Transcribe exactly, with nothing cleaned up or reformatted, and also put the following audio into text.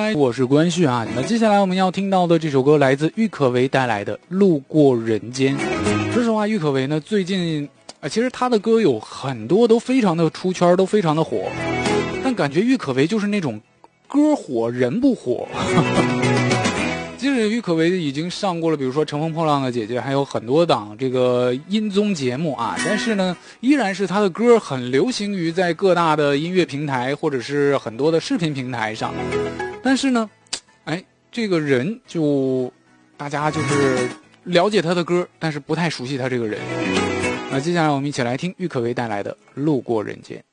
嗨，我是关旭啊。那接下来我们要听到的这首歌来自郁可唯带来的《路过人间》。说实话，郁可唯呢最近啊，其实她的歌有很多都非常的出圈，都非常的火，但感觉郁可唯就是那种歌火人不火。即使郁可唯已经上过了，比如说《乘风破浪的姐姐》，还有很多档这个音综节目啊，但是呢，依然是她的歌很流行于在各大的音乐平台或者是很多的视频平台上。但是呢，哎，这个人就大家就是了解他的歌，但是不太熟悉他这个人。那接下来我们一起来听郁可唯带来的《路过人间》。